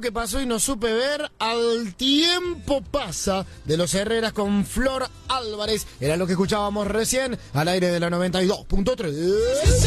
que pasó y no supe ver, Al tiempo pasa, de los Herreras con Flor Álvarez. Era lo que escuchábamos recién al aire de la 92.3.